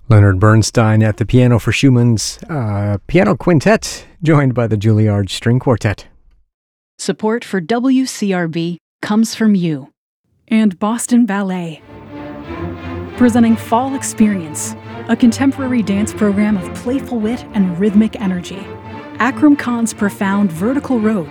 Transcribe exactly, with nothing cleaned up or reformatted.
Leonard Bernstein at the piano for Schumann's uh, Piano Quintet, joined by the Juilliard String Quartet. Support for W C R B comes from you. And Boston Ballet. Presenting Fall Experience, a contemporary dance program of playful wit and rhythmic energy. Akram Khan's profound Vertical Road